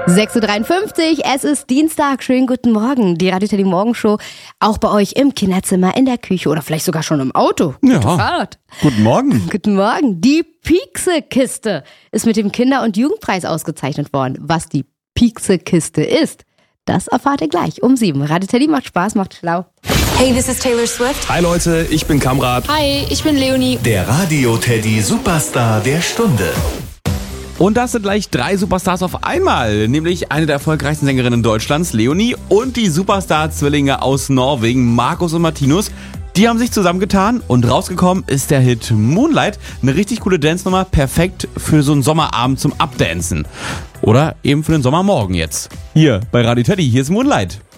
6.53 Uhr, es ist Dienstag, schönen guten Morgen. Die Radio Teddy Morgenshow, auch bei euch im Kinderzimmer, in der Küche oder vielleicht sogar schon im Auto. Ja, guten Morgen. Guten Morgen. Die Piekse-Kiste ist mit dem Kinder- und Jugendpreis ausgezeichnet worden. Was die Piekse-Kiste ist, das erfahrt ihr gleich um 7. Radio Teddy macht Spaß, macht schlau. Hey, this is Taylor Swift. Hi Leute, ich bin Kamrat. Hi, ich bin Leonie. Der Radio Teddy Superstar der Stunde. Und das sind gleich 3 Superstars auf einmal, nämlich eine der erfolgreichsten Sängerinnen Deutschlands, Leonie, und die Superstar-Zwillinge aus Norwegen, Markus und Martinus. Die haben sich zusammengetan und rausgekommen ist der Hit Moonlight, eine richtig coole Dance-Nummer, perfekt für so einen Sommerabend zum Abdancen. Oder eben für den Sommermorgen jetzt. Hier bei Radio Teddy, hier ist Moonlight.